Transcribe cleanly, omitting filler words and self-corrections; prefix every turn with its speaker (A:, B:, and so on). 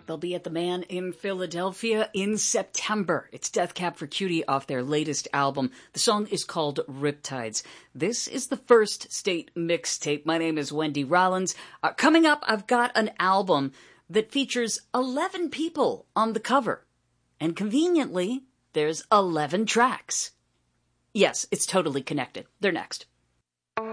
A: They'll be at the Man in Philadelphia in September. It's Death Cab for Cutie off their latest album. The song is called Riptides. This is the First State mixtape. My name is Wendy Rollins. Coming up, I've got an album that features 11 people on the cover. And conveniently, there's 11 tracks. Yes, it's totally connected. They're next.